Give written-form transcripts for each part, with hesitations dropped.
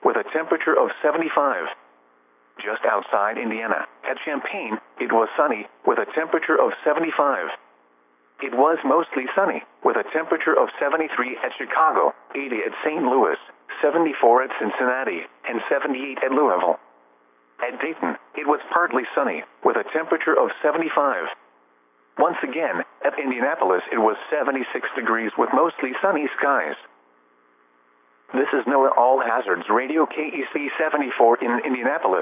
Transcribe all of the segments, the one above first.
with a temperature of 75. Just outside Indiana, at Champaign, it was sunny, with a temperature of 75. It was mostly sunny, with a temperature of 73 at Chicago, 80 at St. Louis, 74 at Cincinnati, and 78 at Louisville. At Dayton, it was partly sunny, with a temperature of 75. Once again, at Indianapolis it was 76 degrees with mostly sunny skies. This is NOAA All Hazards Radio KEC 74 in Indianapolis.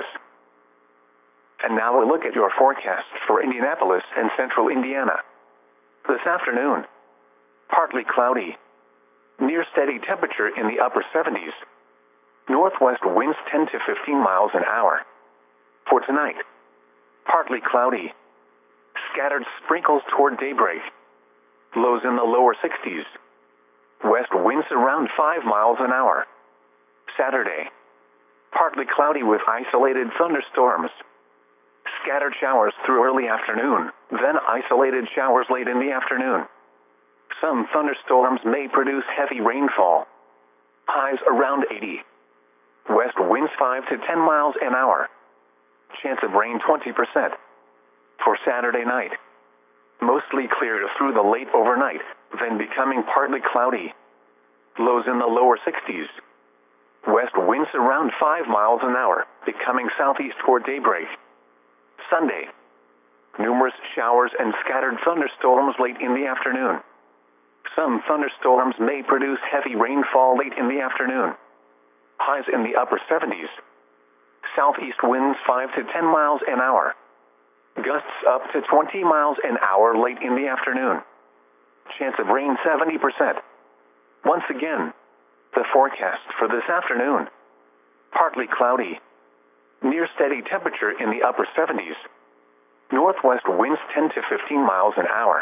And now a look at your forecast for Indianapolis and central Indiana. This afternoon, partly cloudy. Near steady temperature in the upper 70s. Northwest winds 10 to 15 miles an hour. For tonight, partly cloudy. Scattered sprinkles toward daybreak. Lows in the lower 60s. West winds around 5 miles an hour. Saturday, partly cloudy with isolated thunderstorms. Scattered showers through early afternoon, then isolated showers late in the afternoon. Some thunderstorms may produce heavy rainfall. Highs around 80. West winds 5 to 10 miles an hour. Chance of rain 20%. For Saturday night, mostly clear through the late overnight, then becoming partly cloudy. Lows in the lower 60s. West winds around 5 miles an hour, becoming southeast toward daybreak. Sunday, numerous showers and scattered thunderstorms late in the afternoon. Some thunderstorms may produce heavy rainfall late in the afternoon. Highs in the upper 70s. Southeast winds 5 to 10 miles an hour. Gusts up to 20 miles an hour late in the afternoon. Chance of rain 70%. Once again, the forecast for this afternoon. Partly cloudy. Near steady temperature in the upper 70s. Northwest winds 10 to 15 miles an hour.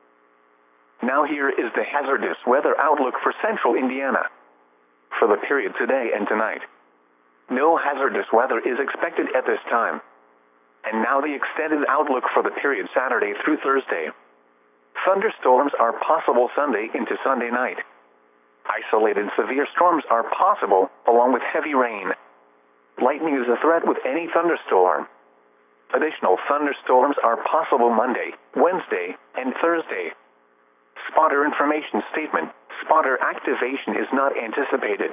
Now here is the hazardous weather outlook for central Indiana. For the period today and tonight, no hazardous weather is expected at this time. And now the extended outlook for the period Saturday through Thursday. Thunderstorms are possible Sunday into Sunday night. Isolated severe storms are possible, along with heavy rain. Lightning is a threat with any thunderstorm. Additional thunderstorms are possible Monday, Wednesday, and Thursday. Spotter information statement. Spotter activation is not anticipated.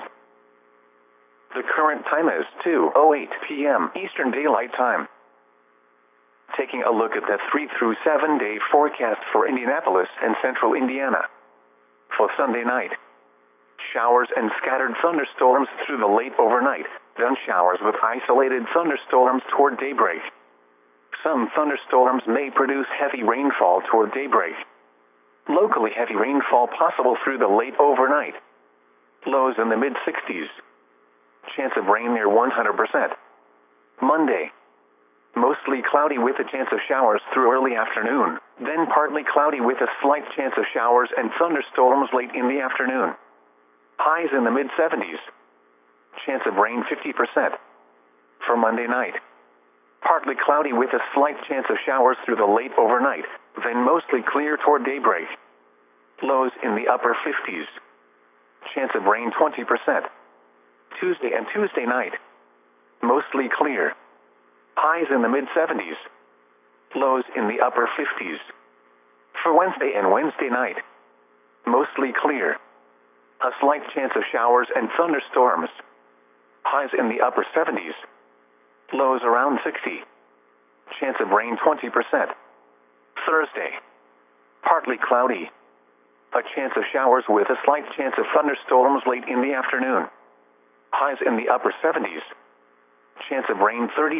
The current time is 2:08 p.m. Eastern Daylight Time. Taking a look at the 3 through 7 day forecast for Indianapolis and central Indiana. For Sunday night, showers and scattered thunderstorms through the late overnight, then showers with isolated thunderstorms toward daybreak. Some thunderstorms may produce heavy rainfall toward daybreak. Locally heavy rainfall possible through the late overnight. Lows in the mid-60s. Chance of rain near 100%. Monday, mostly cloudy with a chance of showers through early afternoon, then partly cloudy with a slight chance of showers and thunderstorms late in the afternoon. Highs in the mid-70s. Chance of rain 50%. For Monday night, partly cloudy with a slight chance of showers through the late overnight, then mostly clear toward daybreak. Lows in the upper 50s. Chance of rain 20%. Tuesday and Tuesday night, mostly clear. Highs in the mid-70s. Lows in the upper 50s. For Wednesday and Wednesday night, mostly clear. A slight chance of showers and thunderstorms. Highs in the upper 70s. Lows around 60. Chance of rain 20%. Thursday, partly cloudy. A chance of showers with a slight chance of thunderstorms late in the afternoon. Highs in the upper 70s. Chance of rain 30%.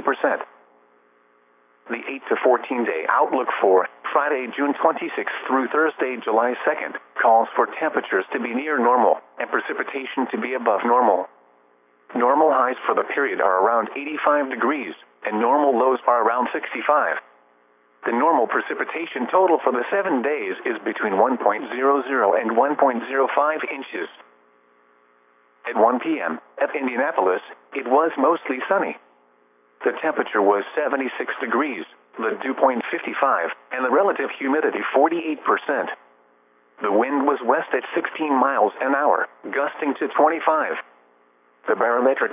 The 8 to 14 day outlook for Friday, June 26th through Thursday, July 2nd, calls for temperatures to be near normal and precipitation to be above normal. Normal highs for the period are around 85 degrees, and normal lows are around 65. The normal precipitation total for the 7 days is between 1.00 and 1.05 inches. At 1 p.m., at Indianapolis, it was mostly sunny. The temperature was 76 degrees, the dew point 55, and the relative humidity 48%. The wind was west at 16 miles an hour, gusting to 25. The barometric